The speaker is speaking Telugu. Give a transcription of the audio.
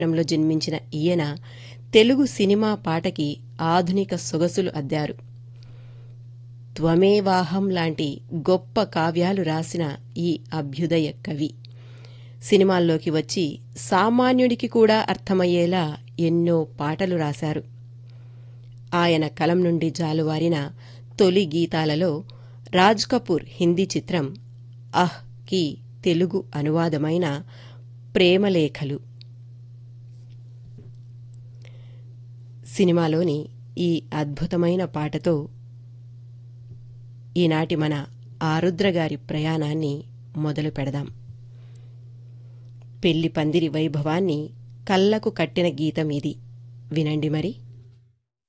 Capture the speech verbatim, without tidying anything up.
లో జన్మించిన ఈయన తెలుగు సినిమా పాటకి ఆధునిక సొగసులు అద్దారు. త్వమేవాహం లాంటి గొప్ప కావ్యాలు రాసిన ఈ అభ్యుదయ కవి సినిమాల్లోకి వచ్చి సామాన్యుడికి కూడా అర్థమయ్యేలా ఎన్నో పాటలు రాశారు. ఆయన కలం నుండి జాలువారిన తొలి గీతాలలో రాజ్ కపూర్ హిందీ చిత్రం అహ్ కి తెలుగు అనువాదమైన ప్రేమలేఖలు. సినిమాలోని ఈ అద్భుతమైన పాటతో ఈనాటి మన ఆరుద్రగారి ప్రయాణాన్ని మొదలు పెడదాం. పెళ్లి పందిరి వైభవాన్ని కళ్లకు కట్టిన గీతం ఇది. వినండి మరి.